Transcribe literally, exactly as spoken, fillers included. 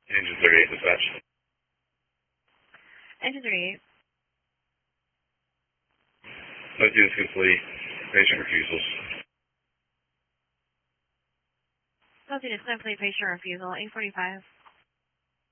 Engine thirty-eight dispatch. Engine thirty-eight. Let's do this complete. Patient refusals. Let's do this complete patient refusal. eight forty-five.